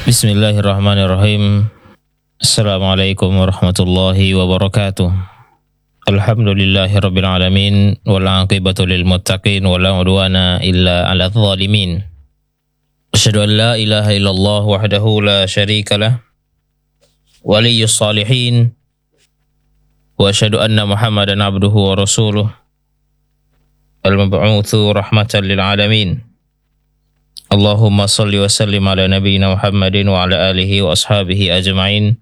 Bismillahirrahmanirrahim. Assalamualaikum warahmatullahi wabarakatuh. Alhamdulillahirabbil alamin wal 'aqibatu lil muttaqin wala 'udwana illa 'alal zalimin. Asyhadu an la ilaha illallah wahdahu la syarikalah waliyyus shalihin wa asyhadu anna Muhammadan 'abduhu wa rasuluh al-mab'utsu rahmatan lil alamin. Allahumma salli wa sallim ala nabiyyina Muhammadin wa ala alihi wa ashabihi ajma'in.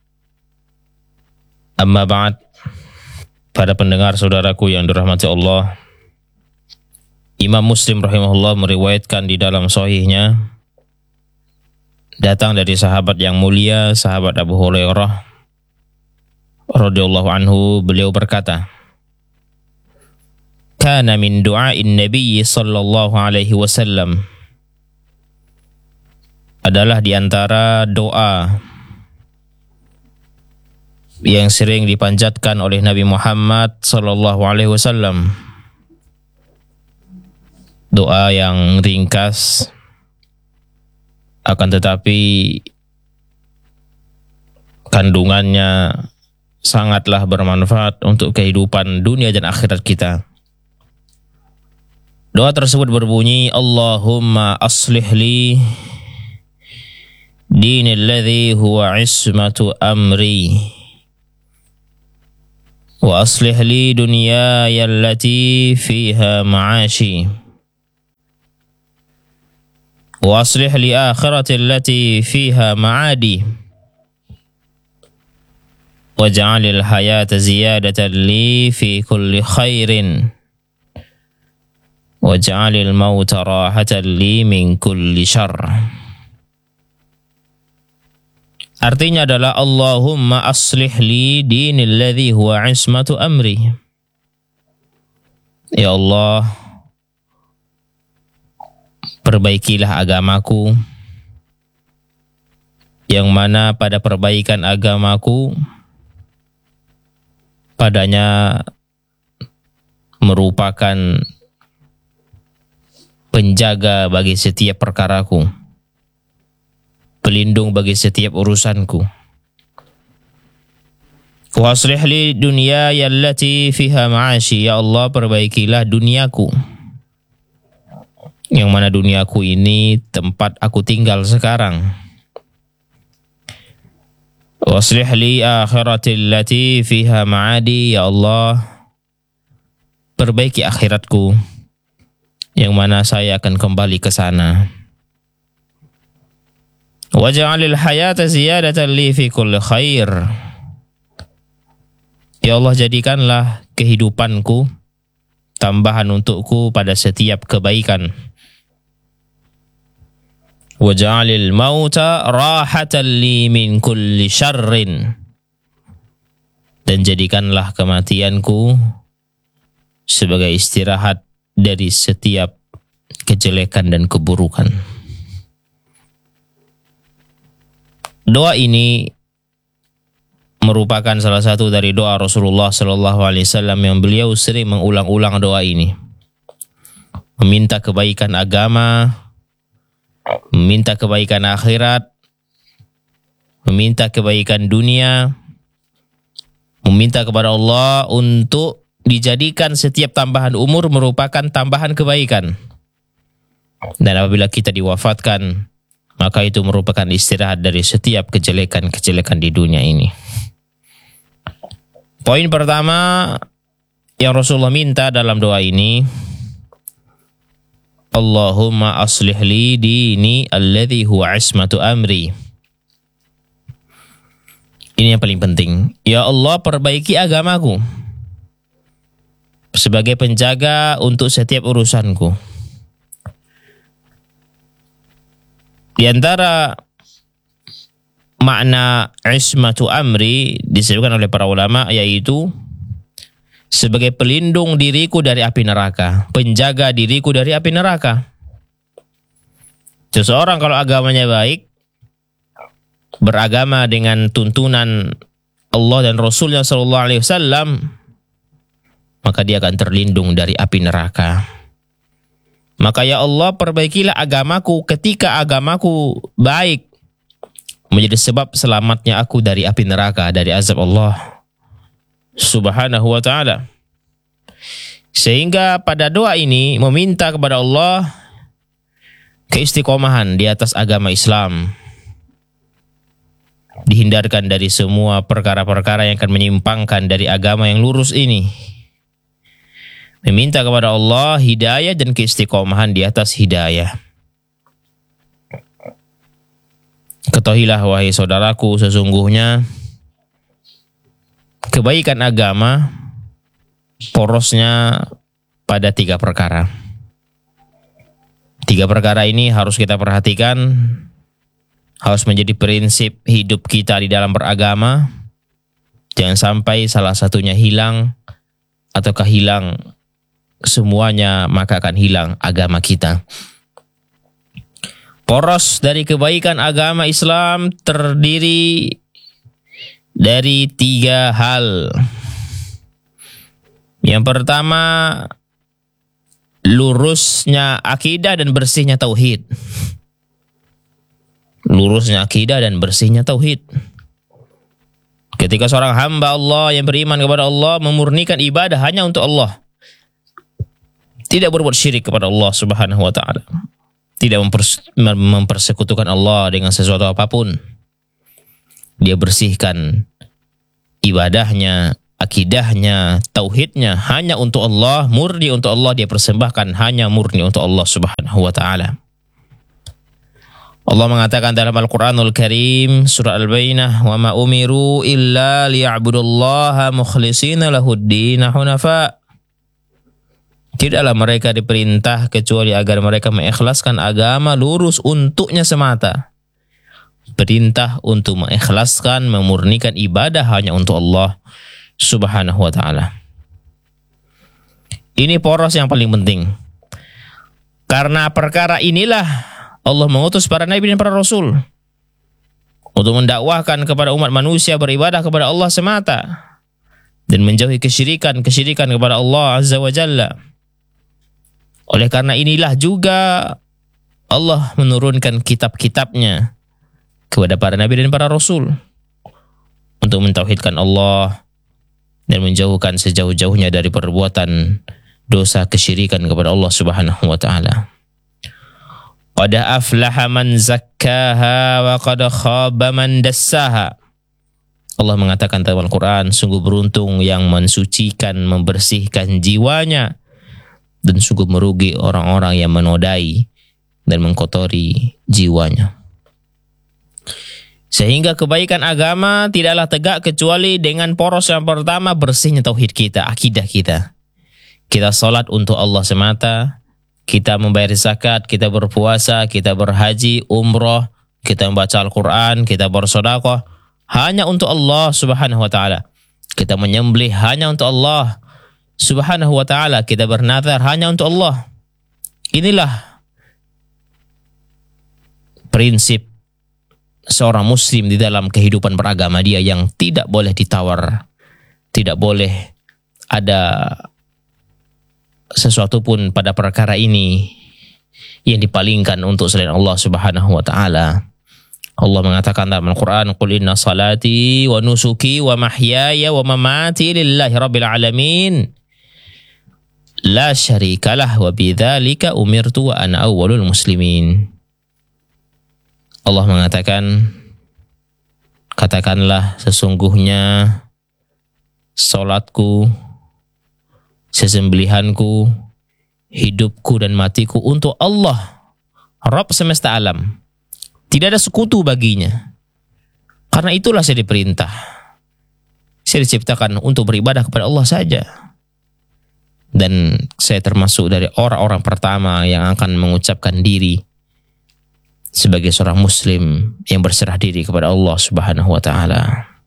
Amma ba'd. Para pendengar saudaraku yang dirahmati Allah, Imam Muslim rahimahullah meriwayatkan di dalam sahihnya, datang dari sahabat yang mulia, sahabat Abu Hurairah radhiyallahu anhu, beliau berkata, kana min du'ain nabiyyi sallallahu alaihi wasallam, adalah di antara doa yang sering dipanjatkan oleh Nabi Muhammad sallallahu alaihi wasallam. Doa yang ringkas, akan tetapi kandungannya sangatlah bermanfaat untuk kehidupan dunia dan akhirat kita. Doa tersebut berbunyi, Allahumma aslih li dinil ladzi huwa ismatu amri wa aslih li dunyaya allati fiha ma'ashi wa aslih li akhirati allati fiha ma'adi waj'alil hayata ziyadatan li fi kulli khairin waj'alil mauta rahatan li min kulli syarr. Artinya adalah Allahumma aslih li dinil ladzi huwa ismatu amri. Ya Allah, perbaikilah agamaku, yang mana pada perbaikan agamaku padanya merupakan penjaga bagi setiap perkaraku, pelindung bagi setiap urusanku. Wa aslih li dunyaya allati fiha ma'ashi. Ya Allah, perbaikilah duniaku, yang mana duniaku ini tempat aku tinggal sekarang. Wa aslih li akhirati allati fiha ma'adi. Ya Allah, perbaiki akhiratku, yang mana saya akan kembali ke sana. Waj'alil hayata ziyadatan li fi kulli khair. Ya Allah, jadikanlah kehidupanku tambahan untukku pada setiap kebaikan. Waj'alil mauta rahatan li min kulli syarrin. Dan jadikanlah kematianku sebagai istirahat dari setiap kejelekan dan keburukan. Doa ini merupakan salah satu dari doa Rasulullah sallallahu alaihi wasallam yang beliau sering mengulang-ulang doa ini. Meminta kebaikan agama, meminta kebaikan akhirat, meminta kebaikan dunia, meminta kepada Allah untuk dijadikan setiap tambahan umur merupakan tambahan kebaikan. Dan apabila kita diwafatkan, maka itu merupakan istirahat dari setiap kejelekan-kejelekan di dunia ini. Poin pertama yang Rasulullah minta dalam doa ini, Allahumma aslih li dini alladzi huwa ismatu amri. Ini yang paling penting. Ya Allah, perbaiki agamaku sebagai penjaga untuk setiap urusanku. Di antara makna ismatu amri disebutkan oleh para ulama, yaitu sebagai pelindung diriku dari api neraka, penjaga diriku dari api neraka. Seseorang kalau agamanya baik, beragama dengan tuntunan Allah dan Rasulnya sallallahu alaihi wasallam, maka dia akan terlindung dari api neraka. Maka ya Allah, perbaikilah agamaku ketika agamaku baik, menjadi sebab selamatnya aku dari api neraka, dari azab Allah Subhanahu wa ta'ala. Sehingga pada doa ini meminta kepada Allah keistiqomahan di atas agama Islam, dihindarkan dari semua perkara-perkara yang akan menyimpangkan dari agama yang lurus ini. Meminta kepada Allah hidayah dan keistiqomahan di atas hidayah. Ketahuilah wahai saudaraku, sesungguhnya kebaikan agama porosnya pada 3 perkara. 3 perkara ini harus kita perhatikan, harus menjadi prinsip hidup kita di dalam beragama. Jangan sampai salah satunya hilang, ataukah hilang semuanya, maka akan hilang agama kita. Poros dari kebaikan agama Islam terdiri dari 3 hal. Yang pertama, lurusnya akidah dan bersihnya tauhid. Lurusnya akidah dan bersihnya tauhid. Ketika seorang hamba Allah yang beriman kepada Allah memurnikan ibadah hanya untuk Allah, tidak berbuat syirik kepada Allah Subhanahu wa ta'ala, tidak mempersekutukan Allah dengan sesuatu apapun, dia bersihkan ibadahnya, akidahnya, tauhidnya hanya untuk Allah, murni untuk Allah, dia persembahkan hanya murni untuk Allah Subhanahu wa ta'ala. Allah mengatakan dalam Al-Quranul Karim, surah Al-Bayyinah, "Wa ma umiru illa liya'budullaha mukhlishina lahuddin hunafa." Tidaklah mereka diperintah kecuali agar mereka mengikhlaskan agama lurus untuknya semata. Perintah untuk mengikhlaskan, memurnikan ibadah hanya untuk Allah Subhanahu wa ta'ala. Ini poros yang paling penting. Karena perkara inilah Allah mengutus para nabi dan para rasul untuk mendakwahkan kepada umat manusia beribadah kepada Allah semata dan menjauhi kesyirikan kepada Allah Azza wa Jalla. Oleh karena inilah juga Allah menurunkan kitab-kitabnya kepada para nabi dan para rasul untuk mentauhidkan Allah dan menjauhkan sejauh-jauhnya dari perbuatan dosa kesyirikan kepada Allah Subhanahu wa ta'ala. Qad aflaha man zakkaha wa qad khaba man dassaha. Allah mengatakan dalam Al-Quran, sungguh beruntung yang mensucikan, membersihkan jiwanya, dan sungguh merugi orang-orang yang menodai dan mengkotori jiwanya. Sehingga kebaikan agama tidaklah tegak kecuali dengan poros yang pertama, bersihnya tauhid kita, akidah kita. Kita salat untuk Allah semata, kita membayar zakat, kita berpuasa, kita berhaji, umroh, kita membaca Al-Quran, kita bersedekah hanya untuk Allah Subhanahu wa ta'ala. Kita menyembelih hanya untuk Allah Subhanahu wa ta'ala, kita bernazar hanya untuk Allah. Inilah prinsip seorang muslim di dalam kehidupan beragama dia, yang tidak boleh ditawar, tidak boleh ada sesuatu pun pada perkara ini yang dipalingkan untuk selain Allah Subhanahu wa ta'ala. Allah mengatakan dalam Al-Quran, "Qul inna salati wa nusuki wa mahyaya wa mamati lillahi rabbil alamin. La syarikalah wa bidzalika umirtu wa ana awwalul muslimin." Allah mengatakan, katakanlah, sesungguhnya salatku, sesembelihanku, hidupku dan matiku untuk Allah, Rabb semesta alam. Tidak ada sekutu baginya. Karena itulah saya diperintah. Saya diciptakan untuk beribadah kepada Allah saja. Dan saya termasuk dari orang-orang pertama yang akan mengucapkan diri sebagai seorang muslim yang berserah diri kepada Allah Subhanahu wa ta'ala.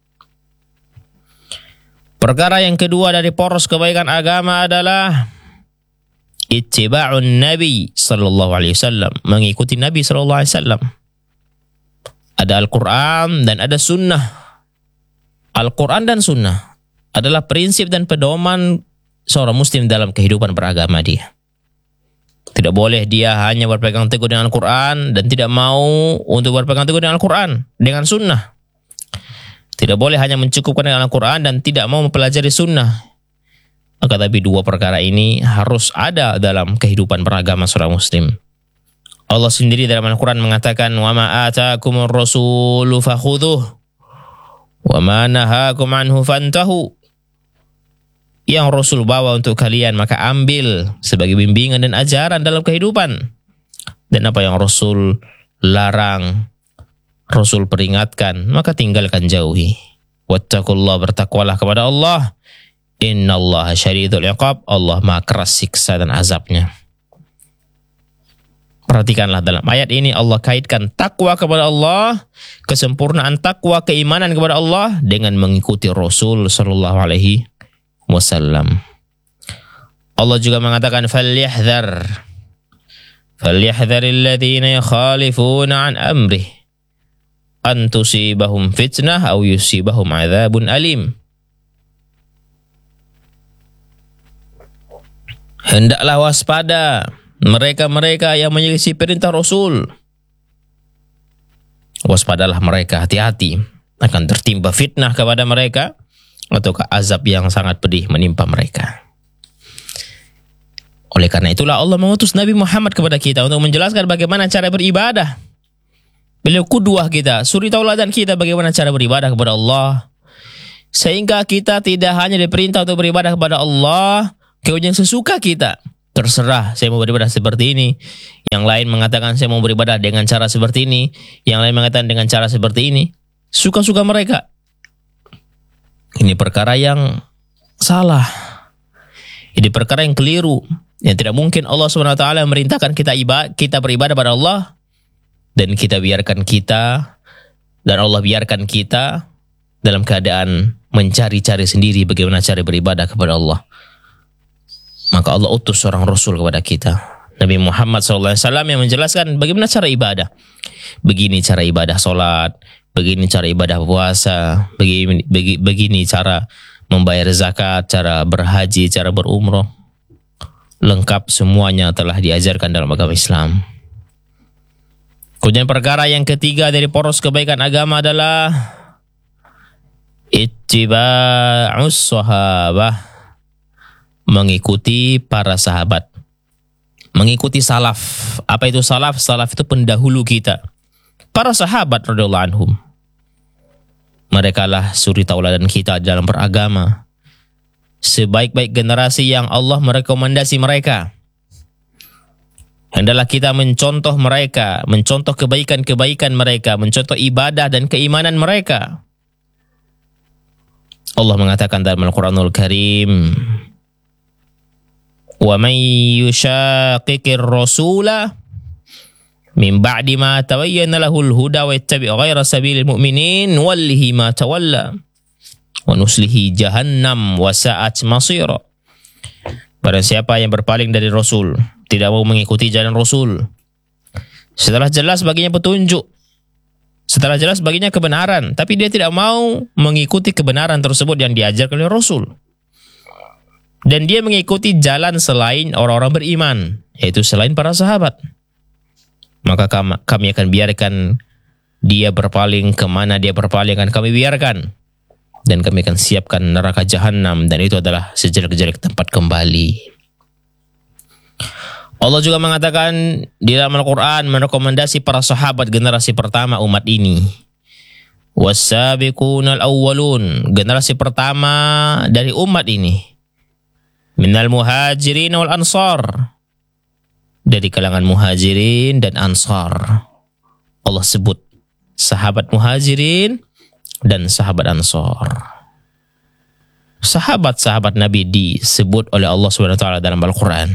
Perkara yang kedua dari poros kebaikan agama adalah ittiba'un Nabi sallallahu alaihi wasallam, mengikuti Nabi sallallahu alaihi wasallam. Ada Al-Quran dan ada Sunnah. Al-Quran dan Sunnah adalah prinsip dan pedoman seorang muslim dalam kehidupan beragama dia. Tidak boleh dia hanya berpegang teguh dengan Al-Quran dan tidak mau untuk berpegang teguh dengan Al-Quran, dengan sunnah. Tidak boleh hanya mencukupkan dengan Al-Quran dan tidak mau mempelajari sunnah. Maka tapi dua perkara ini harus ada dalam kehidupan beragama seorang muslim. Allah sendiri dalam Al-Quran mengatakan, وَمَا آتَاكُمُ الرَّسُولُ فَخُذُوهُ وَمَا نَهَاكُمْ عَنْهُ فَانْتَهُوا. Yang Rasul bawa untuk kalian maka ambil sebagai bimbingan dan ajaran dalam kehidupan. Dan apa yang Rasul larang, Rasul peringatkan, maka tinggalkan, jauhi. Wattaqullah, bertakwalah kepada Allah. Innallaha syadidul iqab, Allah maha keras siksa dan azabnya. Perhatikanlah dalam ayat ini Allah kaitkan takwa kepada Allah, kesempurnaan takwa, keimanan kepada Allah dengan mengikuti Rasul sallallahu alaihi wasallam. Allah juga mengatakan falyahdzaril ladzina yukhalifuna an amrih an tusibahum fitnah aw yusibahum adzabun alim. Hendaklah waspada mereka-mereka yang menyelisih perintah Rasul. Waspadalah mereka, hati-hati, akan tertimpa fitnah kepada mereka atau azab yang sangat pedih menimpa mereka. Oleh karena itulah Allah mengutus Nabi Muhammad kepada kita untuk menjelaskan bagaimana cara beribadah. Beliau qudwah kita, suri tauladan kita bagaimana cara beribadah kepada Allah. Sehingga kita tidak hanya diperintah untuk beribadah kepada Allah kemudian sesuka kita. Terserah, saya mau beribadah seperti ini. Yang lain mengatakan saya mau beribadah dengan cara seperti ini. Yang lain mengatakan dengan cara seperti ini. Suka-suka mereka. Ini perkara yang salah. Ini perkara yang keliru. Yang tidak mungkin Allah SWT merintahkan kita beribadah pada Allah dan kita biarkan kita dan Allah biarkan kita dalam keadaan mencari-cari sendiri bagaimana cara beribadah kepada Allah. Maka Allah utus seorang Rasul kepada kita, Nabi Muhammad SAW, yang menjelaskan bagaimana cara ibadah. Begini cara ibadah solat, begini cara ibadah puasa, begini cara membayar zakat, cara berhaji, cara berumrah. Lengkap semuanya telah diajarkan dalam agama Islam. Kemudian perkara yang ketiga dari poros kebaikan agama adalah ittiba'us sahabah, mengikuti para sahabat, mengikuti salaf. Apa itu salaf? Salaf itu pendahulu kita, para sahabat radhiyallahu anhum. Mereka lah suri tauladan kita dalam beragama, sebaik-baik generasi yang Allah merekomendasi mereka. Hendaklah kita mencontoh mereka, mencontoh kebaikan-kebaikan mereka, mencontoh ibadah dan keimanan mereka. Allah mengatakan dalam Al-Quranul Karim, وَمَنْ يُشَاقِقِ الرَّسُولَ مِنْ بَعْدِ مَا تَبَيَّنَ لَهُ الْهُدَى وَيَتَّبِعْ غَيْرَ سَبِيلِ الْمُؤْمِنِينَ نُوَلِّهِ مَا تَوَلَّى وَنُصْلِهِ جَهَنَّمَ وَسَاءَتْ مَصِيرًا. Barang siapa yang berpaling dari Rasul, tidak mau mengikuti jalan Rasul, setelah jelas baginya petunjuk, setelah jelas baginya kebenaran, tapi dia tidak mau mengikuti kebenaran tersebut yang diajarkan oleh Rasul, dan dia mengikuti jalan selain orang-orang beriman, yaitu selain para sahabat, maka kami akan biarkan dia berpaling kemana dia berpaling, akan kami biarkan, dan kami akan siapkan neraka jahanam, dan itu adalah sejelek-jelek tempat kembali. Allah juga mengatakan di dalam Al-Quran, merekomendasi para sahabat generasi pertama umat ini. Was-sabiqunal awwalun, generasi pertama dari umat ini. Minal muhajirin wal ansar, dari kalangan muhajirin dan ansar. Allah sebut sahabat muhajirin dan sahabat ansar. Sahabat-sahabat Nabi disebut oleh Allah SWT dalam Al-Quran.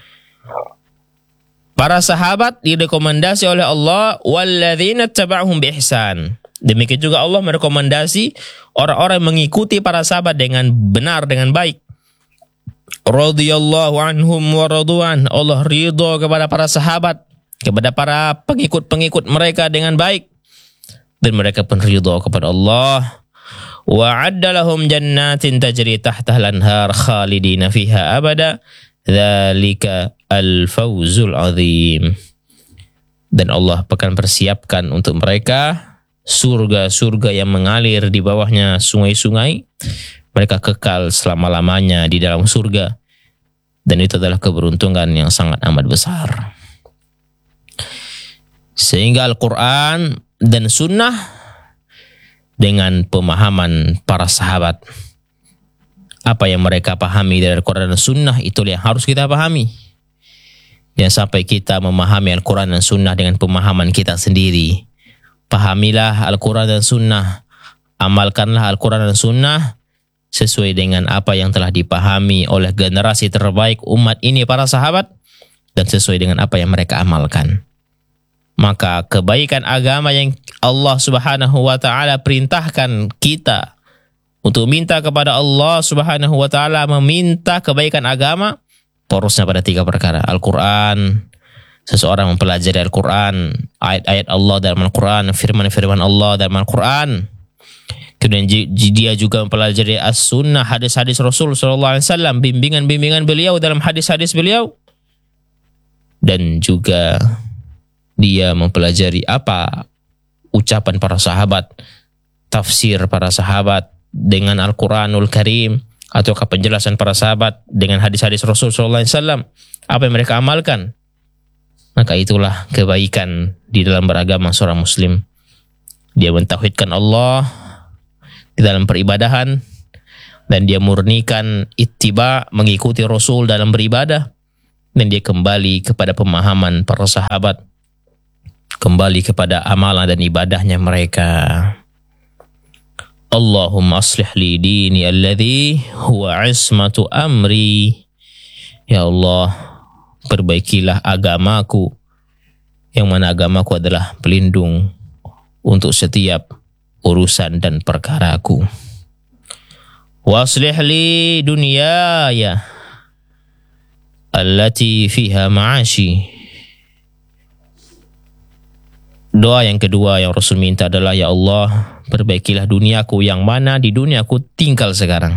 Para sahabat direkomendasi oleh Allah, walladzina taba'hum biihsan. Demikian juga Allah merekomendasi orang-orang yang mengikuti para sahabat dengan benar, dengan baik. Radhiyallahu anhum wa radu'an. Allah ridha kepada para sahabat, kepada para pengikut-pengikut mereka dengan baik, dan mereka pun ridha kepada Allah. Wa 'adda lahum jannatin tajri tahtaha al-anhar khalidina fiha abada. Dzalika al-fawzul azim. Dan Allah akan persiapkan untuk mereka surga-surga yang mengalir di bawahnya sungai-sungai. Mereka kekal selama-lamanya di dalam surga. Dan itu adalah keberuntungan yang sangat amat besar. Sehingga Al-Quran dan Sunnah dengan pemahaman para sahabat, apa yang mereka pahami dari Al-Quran dan Sunnah, itulah yang harus kita pahami. Jangan sampai kita memahami Al-Quran dan Sunnah dengan pemahaman kita sendiri. Pahamilah Al-Quran dan Sunnah. Amalkanlah Al-Quran dan Sunnah sesuai dengan apa yang telah dipahami oleh generasi terbaik umat ini, para sahabat, dan sesuai dengan apa yang mereka amalkan. Maka kebaikan agama yang Allah Subhanahu wa taala perintahkan kita untuk minta kepada Allah Subhanahu wa taala, meminta kebaikan agama, porosnya pada 3 perkara. Al-Quran, seseorang mempelajari Al-Quran, ayat-ayat Allah dalam Al-Quran, firman-firman Allah dalam Al-Quran. Kemudian dia juga mempelajari As-Sunnah, hadis-hadis Rasul SAW, bimbingan-bimbingan beliau dalam hadis-hadis beliau. Dan juga dia mempelajari apa ucapan para sahabat, tafsir para sahabat dengan Al-Quranul Karim, ataukah penjelasan para sahabat dengan hadis-hadis Rasul SAW, apa yang mereka amalkan. Maka itulah kebaikan di dalam beragama seorang muslim. Dia mentauhidkan Allah di dalam peribadahan, dan dia murnikan ittiba, mengikuti Rasul dalam beribadah, dan dia kembali kepada pemahaman para sahabat, kembali kepada amalan dan ibadahnya mereka. Allahumma aslih li dini alladhi huwa ismatu amri. Ya Allah, perbaikilah agamaku, yang mana agamaku adalah pelindung untuk setiap urusan dan perkaraku. Wa aslih li dunyaya allati fiha ma'ashi. Doa yang kedua yang Rasul minta adalah, ya Allah, perbaikilah duniaku, yang mana di dunia aku tinggal sekarang.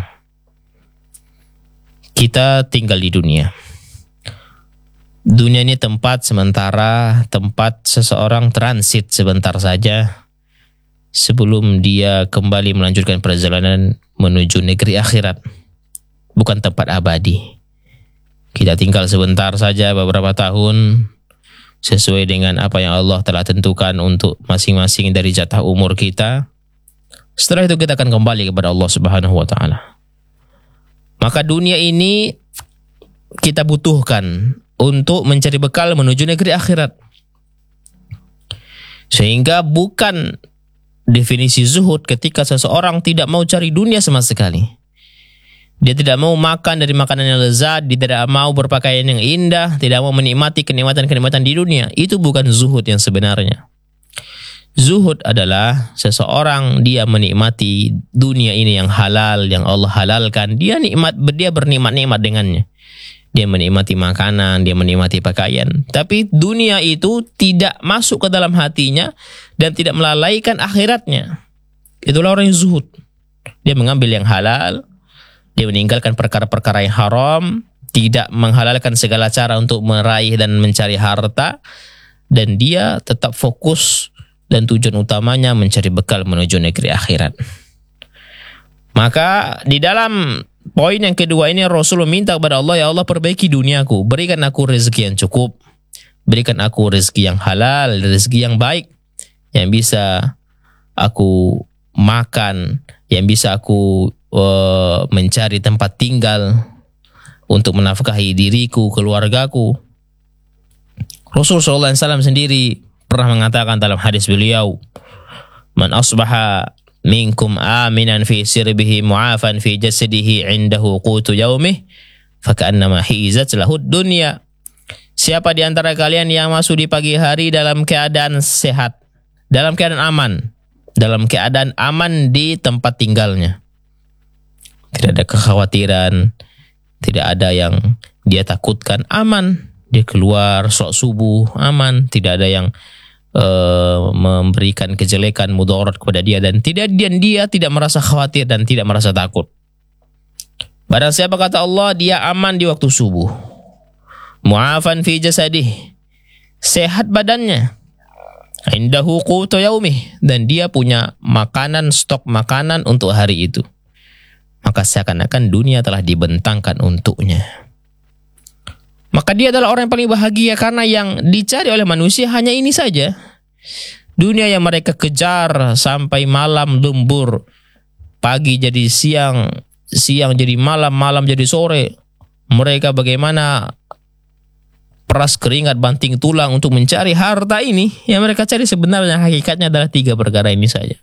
Kita tinggal di dunia. Dunia ini tempat sementara, tempat seseorang transit sebentar saja sebelum dia kembali melanjutkan perjalanan menuju negeri akhirat. Bukan tempat abadi. Kita tinggal sebentar saja, beberapa tahun, sesuai dengan apa yang Allah telah tentukan untuk masing-masing dari jatah umur kita. Setelah itu kita akan kembali kepada Allah Subhanahu wa taala. Maka dunia ini kita butuhkan untuk mencari bekal menuju negeri akhirat. Sehingga bukan definisi zuhud ketika seseorang tidak mau cari dunia sama sekali. Dia tidak mau makan dari makanan yang lezat, dia tidak mau berpakaian yang indah, tidak mau menikmati kenikmatan-kenikmatan di dunia. Itu bukan zuhud yang sebenarnya. Zuhud adalah seseorang dia menikmati dunia ini yang halal, yang Allah halalkan. Dia bernikmat-nikmat dengannya. Dia menikmati makanan, dia menikmati pakaian. Tapi dunia itu tidak masuk ke dalam hatinya dan tidak melalaikan akhiratnya. Itulah orang yang zuhud. Dia mengambil yang halal, dia meninggalkan perkara-perkara yang haram, tidak menghalalkan segala cara untuk meraih dan mencari harta, dan dia tetap fokus dan tujuan utamanya mencari bekal menuju negeri akhirat. Maka di dalam poin yang kedua ini Rasul meminta kepada Allah, ya Allah, perbaiki duniaku, berikan aku rezeki yang cukup, berikan aku rezeki yang halal, rezeki yang baik, yang bisa aku makan, yang bisa aku mencari tempat tinggal untuk menafkahi diriku, keluargaku. Rasul SAW sendiri pernah mengatakan dalam hadis beliau, man asbaha minkum aminan fi sirbihi mu'afan fi jasadihi indahu qutu yaumih faka'annama hizat lahu dunya. Siapa di antara kalian yang masuk di pagi hari dalam keadaan sehat, dalam keadaan aman di tempat tinggalnya, tidak ada kekhawatiran, tidak ada yang dia takutkan, aman. Dia keluar sholat subuh, aman. Tidak ada yang memberikan kejelekan, mudarat kepada dia, dan dia tidak merasa khawatir dan tidak merasa takut. Barang siapa, kata Allah, dia aman di waktu subuh, mu'afan fi jasadih, sehat badannya, indahu qutu yaumih, dan dia punya makanan, stok makanan untuk hari itu. Maka seakan-akan dunia telah dibentangkan untuknya. Maka dia adalah orang yang paling bahagia, karena yang dicari oleh manusia hanya ini saja. Dunia yang mereka kejar sampai malam lembur, pagi jadi siang, siang jadi malam, malam jadi sore. Mereka bagaimana peras keringat banting tulang untuk mencari harta ini. Yang mereka cari sebenarnya hakikatnya adalah 3 perkara ini saja.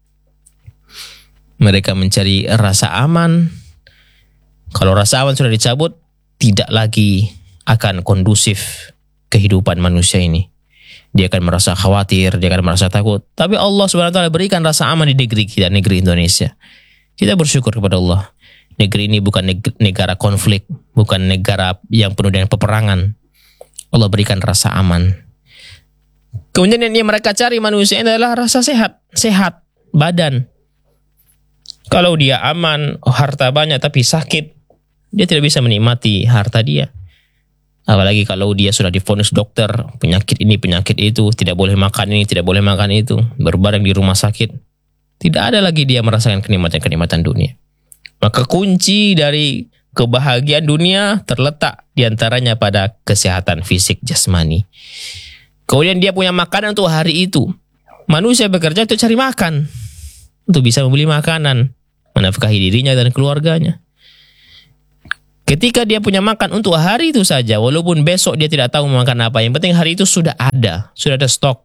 Mereka mencari rasa aman. Kalau rasa aman sudah dicabut, tidak lagi akan kondusif kehidupan manusia ini. Dia akan merasa khawatir, dia akan merasa takut. Tapi Allah SWT berikan rasa aman di negeri kita, negeri Indonesia. Kita bersyukur kepada Allah. Negeri ini bukan negara konflik, bukan negara yang penuh dengan peperangan. Allah berikan rasa aman. Kemudian yang mereka cari manusia ini adalah rasa sehat, sehat badan. Kalau dia aman, harta banyak tapi sakit, dia tidak bisa menikmati harta dia. Apalagi kalau dia sudah divonis dokter, penyakit ini, penyakit itu, tidak boleh makan ini, tidak boleh makan itu, berbaring di rumah sakit. Tidak ada lagi dia merasakan kenikmatan-kenikmatan dunia. Maka kunci dari kebahagiaan dunia terletak diantaranya pada kesehatan fisik jasmani. Kemudian dia punya makanan untuk hari itu. Manusia bekerja untuk cari makan, untuk bisa membeli makanan, menafkahi dirinya dan keluarganya. Ketika dia punya makan untuk hari itu saja, walaupun besok dia tidak tahu makan apa, yang penting hari itu sudah ada stok.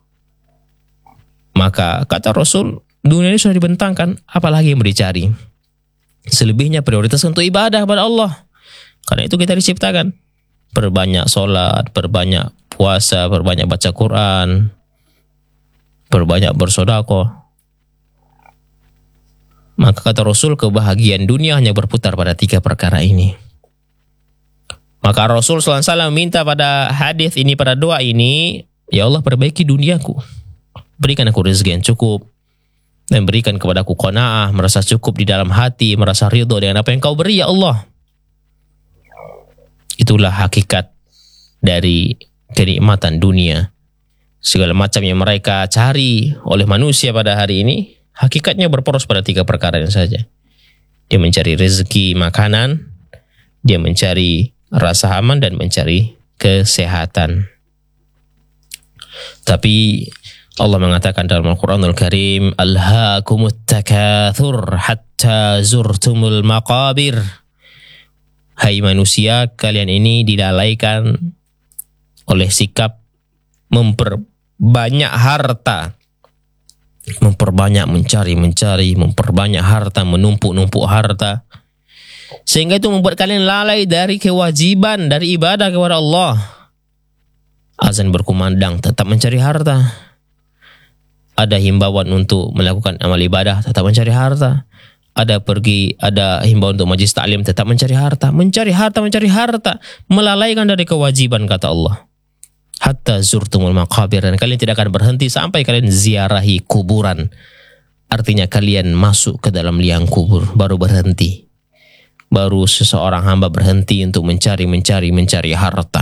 Maka kata Rasul, dunia ini sudah dibentangkan, apalagi yang mau dicari. Selebihnya prioritas untuk ibadah kepada Allah. Karena itu kita diciptakan. Perbanyak sholat, perbanyak puasa, perbanyak baca Quran, perbanyak bersedekah. Maka kata Rasul, kebahagiaan dunia hanya berputar pada 3 perkara ini. Maka Rasul SAW minta pada hadis ini, pada doa ini, ya Allah perbaiki duniaku. Berikan aku rezeki yang cukup. Dan berikan kepadaku qanaah, merasa cukup di dalam hati, merasa ridho dengan apa yang kau beri ya Allah. Itulah hakikat dari kenikmatan dunia. Segala macam yang mereka cari oleh manusia pada hari ini, hakikatnya berporos pada 3 perkara yang saja. Dia mencari rezeki makanan, dia mencari rasa aman, dan mencari kesehatan. Tapi Allah mengatakan dalam Al-Quranul Karim, Alhaakumut takathur hatta zurtumul maqabir. Hai manusia, kalian ini dilalaikan oleh sikap memperbanyak harta. Memperbanyak, mencari, memperbanyak harta, menumpuk harta. Sehingga itu membuat kalian lalai dari kewajiban, dari ibadah kepada Allah. Azan berkumandang, tetap mencari harta. Ada himbauan untuk melakukan amal ibadah, tetap mencari harta. Ada himbauan untuk majlis taklim, tetap mencari harta. Mencari harta, melalaikan dari kewajiban, kata Allah. Hatta zurtumul maqabir, dan kalian tidak akan berhenti sampai kalian ziarahi kuburan. Artinya kalian masuk ke dalam liang kubur, baru berhenti. Baru seseorang hamba berhenti untuk mencari harta.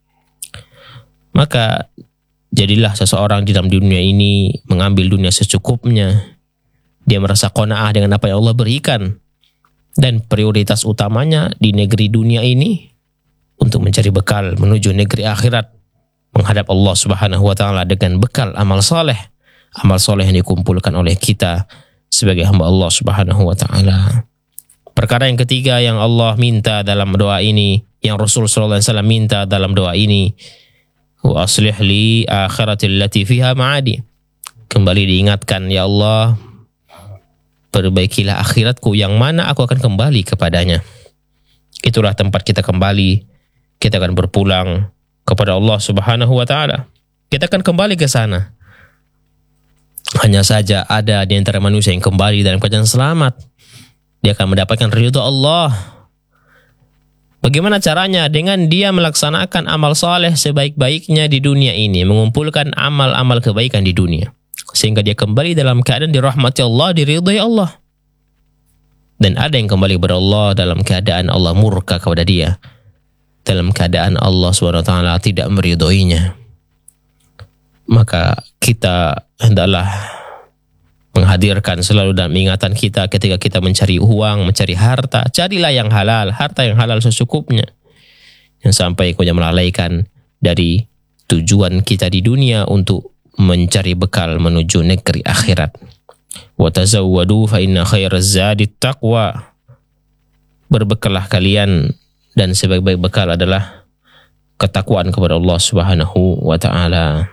Maka jadilah seseorang di dalam dunia ini mengambil dunia secukupnya. Dia merasa qanaah dengan apa yang Allah berikan. Dan prioritas utamanya di negeri dunia ini untuk mencari bekal menuju negeri akhirat. Menghadap Allah Subhanahu wa ta'ala dengan bekal amal soleh. Amal soleh yang dikumpulkan oleh kita sebagai hamba Allah Subhanahu wa ta'ala. Perkara yang ketiga yang Allah minta dalam doa ini, yang Rasul SAW minta dalam doa ini, wa aslih li akhirati allati fiha ma'adi. Kembali diingatkan, ya Allah, perbaikilah akhiratku yang mana aku akan kembali kepadanya. Itulah tempat kita kembali. Kita akan berpulang kepada Allah Subhanahu wa ta'ala. Kita akan kembali ke sana. Hanya saja ada di antara manusia yang kembali dalam keadaan selamat. Dia akan mendapatkan ridha Allah. Bagaimana caranya? Dengan dia melaksanakan amal soleh sebaik-baiknya di dunia ini, mengumpulkan amal-amal kebaikan di dunia, sehingga dia kembali dalam keadaan dirahmati Allah, diridhai Allah. Dan ada yang kembali kepada Allah dalam keadaan Allah murka kepada dia. dalam keadaan Allah SWT tidak meridhoinya. Maka kita hendaklah menghadirkan selalu dalam ingatan kita ketika kita mencari uang, mencari harta, carilah yang halal, harta yang halal secukupnya. Yang sampai kau melalaikan dari tujuan kita di dunia untuk mencari bekal menuju negeri akhirat. Wa tazawwadu fa inna khairaz zadi taqwa. Berbekallah kalian dan sebaik-baik bekal adalah ketakwaan kepada Allah Subhanahu wa taala.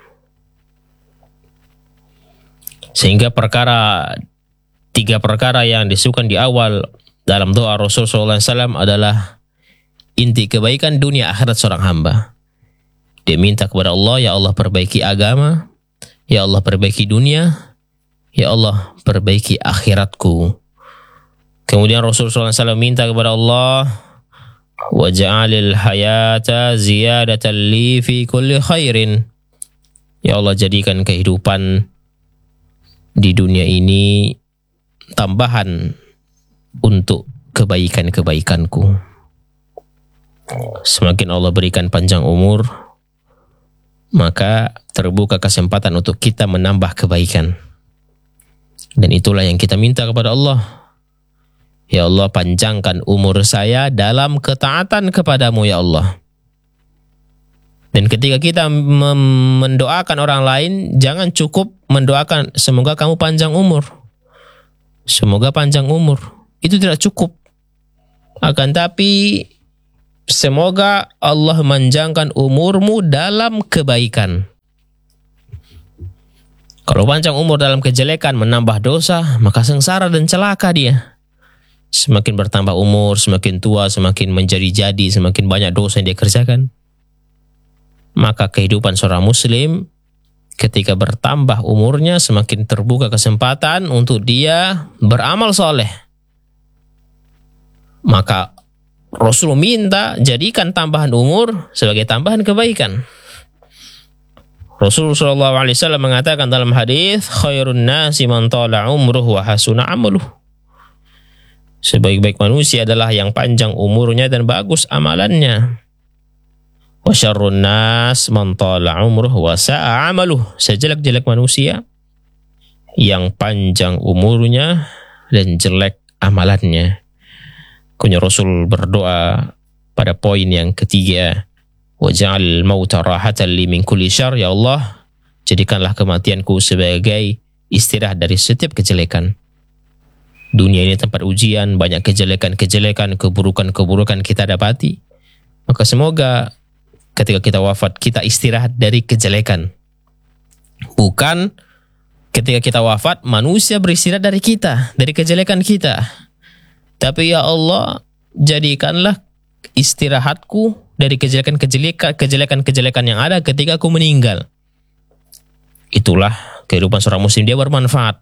Sehingga tiga perkara yang disebutkan di awal dalam doa Rasul SAW adalah inti kebaikan dunia akhirat seorang hamba. Dia minta kepada Allah, ya Allah perbaiki agama, ya Allah perbaiki dunia, ya Allah perbaiki akhiratku. Kemudian Rasul SAW minta kepada Allah, waj'alil hayata ziyadatan li fi kulli khairin. Ya Allah jadikan kehidupan di dunia ini tambahan untuk kebaikan-kebaikanku. Semakin Allah berikan panjang umur, maka terbuka kesempatan untuk kita menambah kebaikan. Dan itulah yang kita minta kepada Allah. Ya Allah, panjangkan umur saya dalam ketaatan kepadamu, ya Allah. Dan ketika kita mendoakan orang lain, jangan cukup mendoakan semoga kamu panjang umur. Semoga panjang umur. Itu tidak cukup. Akan tapi semoga Allah manjangkan umurmu dalam kebaikan. Kalau panjang umur dalam kejelekan menambah dosa, maka sengsara dan celaka dia. Semakin bertambah umur, semakin tua, semakin menjadi-jadi, semakin banyak dosa yang dia kerjakan. Maka kehidupan seorang muslim ketika bertambah umurnya semakin terbuka kesempatan untuk dia beramal soleh. Maka Rasul minta jadikan tambahan umur sebagai tambahan kebaikan. Rasulullah SAW mengatakan dalam hadis, khairun nasi man tala umruhu wa hasuna amaluh. Sebaik-baik manusia adalah yang panjang umurnya dan bagus amalannya. Wa syarrun nas man tala umruhu wa sa'a amaluh. Sejelek-jelek manusia yang panjang umurnya dan jelek amalannya. Kemudian Rasul berdoa pada poin yang ketiga, waj'al mauta rahatan li min kulli syarr. Ya Allah, jadikanlah kematianku sebagai istirahat dari setiap kejelekan. Dunia ini tempat ujian, banyak kejelekan-kejelekan, keburukan-keburukan kita dapati. Maka semoga ketika kita wafat, kita istirahat dari kejelekan. Bukan ketika kita wafat, manusia beristirahat dari kita, dari kejelekan kita. Tapi ya Allah, jadikanlah istirahatku dari kejelekan-kejelekan yang ada ketika aku meninggal. Itulah kehidupan seorang muslim, dia bermanfaat.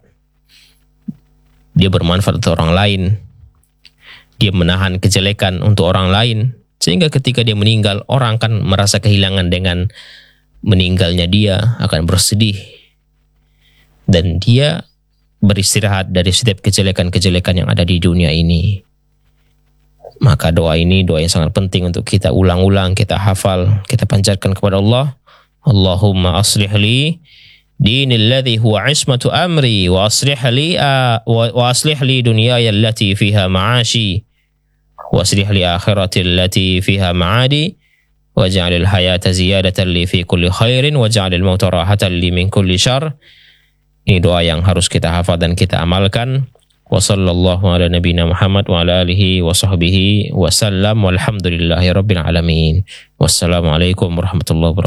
Dia bermanfaat untuk orang lain. Dia menahan kejelekan untuk orang lain. Sehingga ketika dia meninggal, orang akan merasa kehilangan dengan meninggalnya dia, akan bersedih. Dan dia beristirahat dari setiap kejelekan-kejelekan yang ada di dunia ini. Maka doa ini doa yang sangat penting untuk kita ulang-ulang, kita hafal, kita panjatkan kepada Allah. Allahumma aslih li dinil ladzi huwa ismatu amri wa aslih li dunyaya allati fiha ma'ashi wa aslih li akhirati allati fiha ma'adi waj'alil hayata ziyadatan li fi kulli khairin waj'alil mauta rahatan li min kulli syarr. Ini doa yang harus kita hafal dan kita amalkan. Wa sallallahu ala nabiyina Muhammad wa ala alihi wa sahbihi wa sallam walhamdulillahi rabbil alamin. Wassalamualaikum warahmatullahi wabarakatuh.